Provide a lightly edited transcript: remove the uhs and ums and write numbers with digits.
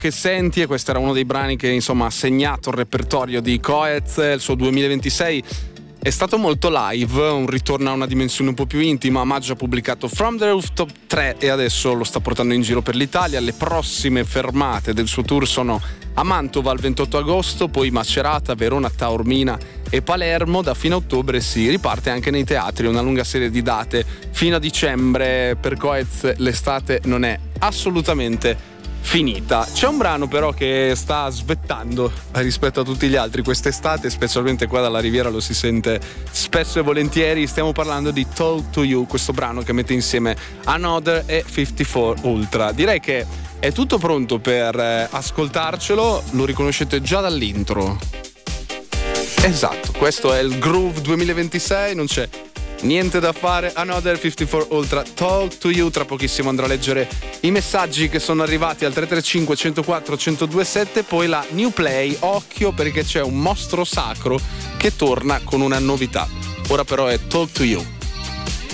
che senti, e questo era uno dei brani che insomma ha segnato il repertorio di Coez. Il suo 2026 è stato molto live, un ritorno a una dimensione un po' più intima. A maggio ha pubblicato From the Rooftop 3 e adesso lo sta portando in giro per l'Italia. Le prossime fermate del suo tour sono a Mantova il 28 agosto, poi Macerata, Verona, Taormina e Palermo. Da fine ottobre si riparte anche nei teatri, una lunga serie di date fino a dicembre. Per Coez l'estate non è assolutamente finita. C'è un brano però che sta svettando rispetto a tutti gli altri quest'estate, specialmente qua dalla Riviera lo si sente spesso e volentieri. Stiamo parlando di Talk to You, questo brano che mette insieme Another e 54 Ultra. Direi che è tutto pronto per ascoltarcelo, lo riconoscete già dall'intro. Esatto, questo è il Groove 2026, non c'è niente da fare. Another 54 Ultra, Talk to You. Tra pochissimo andrò a leggere i messaggi che sono arrivati al 335 104 1027. Poi la New Play, occhio perché c'è un mostro sacro che torna con una novità. Ora però è Talk to You.